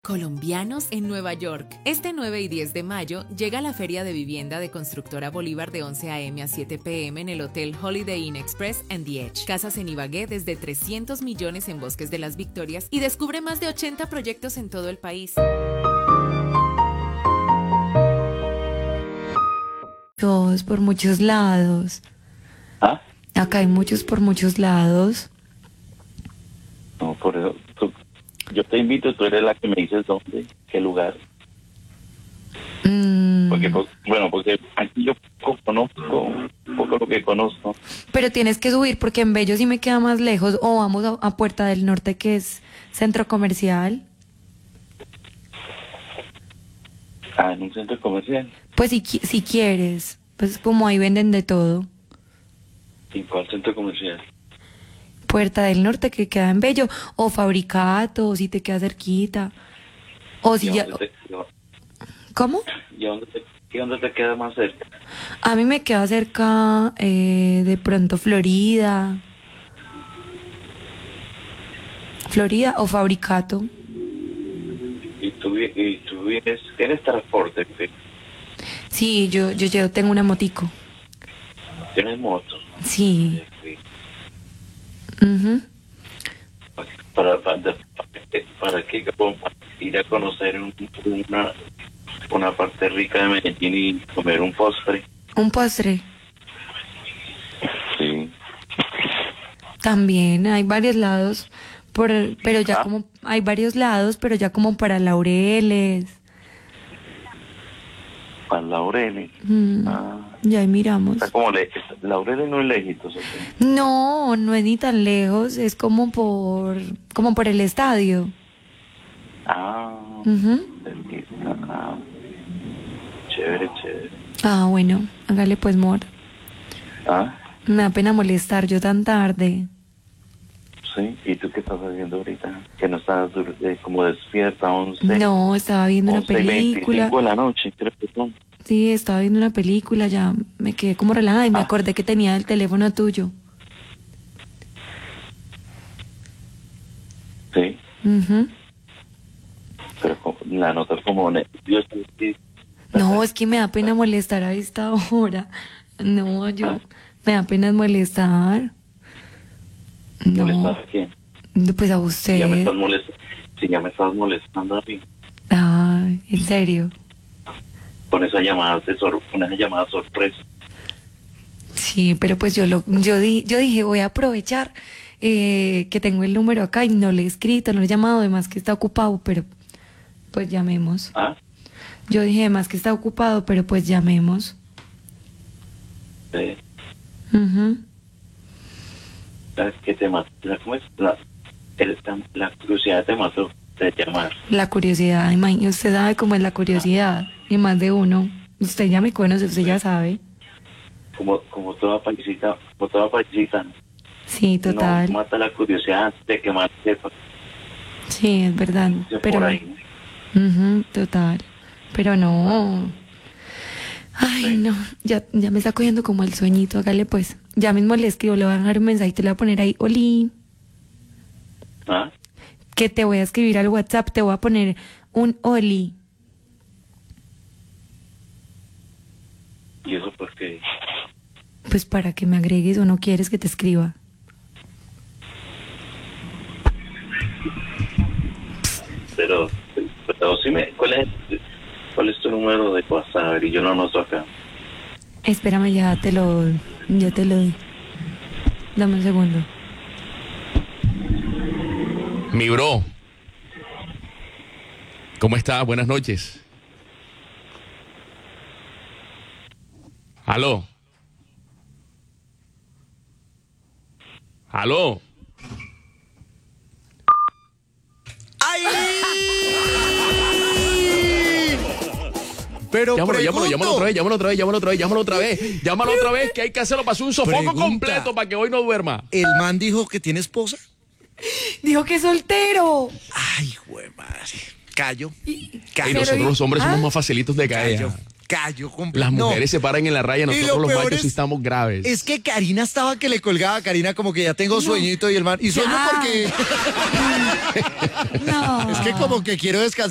Colombianos en Nueva York. Este 9 y 10 de mayo llega la Feria de Vivienda de Constructora Bolívar de 11 a.m. a 7 p.m. en el Hotel Holiday Inn Express and The Edge. Casas en Ibagué desde 300 millones en Bosques de las Victorias y descubre más de 80 proyectos en todo el país. Todos por muchos lados. ¿Ah? Acá hay muchos por muchos lados. No, por eso. Yo te invito, tú eres la que me dices dónde, qué lugar. Porque aquí yo conozco un poco lo que conozco. Pero tienes que subir porque en Bello sí me queda más lejos. O vamos a Puerta del Norte, que es centro comercial. Ah, en un centro comercial. Pues si quieres, pues como ahí venden de todo. ¿Y cuál centro comercial? Puerta del Norte, que queda en Bello, o Fabricato, si te queda cerquita. O si ya... ¿Cómo? ¿Y dónde te queda más cerca? A mí me queda cerca, de pronto Florida o Fabricato. ¿Y tú eres transporte? Sí, yo tengo una motico. ¿Tienes moto? Sí. Sí. Uh-huh. ¿Para qué? Para ir a conocer una parte rica de Medellín y comer un postre. ¿Un postre? Sí. También hay varios lados, pero ya como hay varios lados, pero ya como para Laureles. Para Laureles. Ya ahí miramos. Está como Laureles no es lejitos. No es ni tan lejos, es como por el estadio. Cerquita. Chévere. Bueno, hágale pues, mor. ¿Ah? Me da pena molestar yo tan tarde. Sí, ¿y tú qué estás haciendo ahorita? Que no estás como despierta, 11. No, estaba viendo una película. 11:25 de la noche, creo que son. Sí, estaba viendo una película, ya me quedé como relajada y me acordé que tenía el teléfono tuyo. Sí. Pero la notas como nerviosa. No, es que me da pena molestar a esta hora. No, me da pena molestar. No. ¿Molestar a quién? Pues a usted. Ya me estás molestando. Sí, ya me estás molestando a mí. Ay, ¿en serio? Con esa llamada sorpresa. Sí, pero pues yo dije, voy a aprovechar que tengo el número acá y no le he escrito, no le he llamado, además que está ocupado, pero pues llamemos. ¿Ah? Yo dije, además que está ocupado, pero pues llamemos. Sí. ¿Sabes qué te mató? ¿Cómo es? La curiosidad te mató de llamar. La curiosidad, imagínate, usted sabe cómo es la curiosidad, y más de uno. Usted ya me conoce, usted ya sabe. Como toda paisita. Sí, total. No mata la curiosidad antes de que mate. Sí, es verdad. Pero por ahí. Total. Pero no. Ay, no. Ya me está cogiendo como el sueñito. Hágale pues. Ya mismo le escribo, le voy a dejar un mensaje, te le voy a poner ahí, Oli. ¿Ah? Que te voy a escribir al WhatsApp, te voy a poner un Oli. ¿Y eso por qué? Pues para que me agregues o no quieres que te escriba. Pero sí ¿cuál es tu número de WhatsApp? Y yo lo anoto acá. Espérame, ya te lo doy. Dame un segundo. Mi bro, ¿cómo está? Buenas noches. ¿Aló? ¡Ay! Pero Llámalo otra vez, que hay que hacerlo para hacer un sofoco Pregunta. completo para que hoy no duerma. ¿El man dijo que tiene esposa? Dijo que es soltero. Ay, güey, madre. Callo. Y Pero nosotros los hombres somos más facilitos de caer. Callo completo. Las mujeres se paran en la raya, Y nosotros lo los peor machos es- sí estamos graves. Es que Karina estaba que le colgaba. Karina como que ya tengo sueñito y el man... Y sueño Ya. porque... No. Es que como que quiero descansar.